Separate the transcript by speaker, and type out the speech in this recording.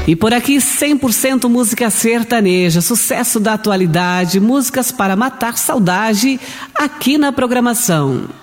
Speaker 1: E por aqui 100% música sertaneja, sucesso da atualidade, músicas para matar saudade aqui na programação.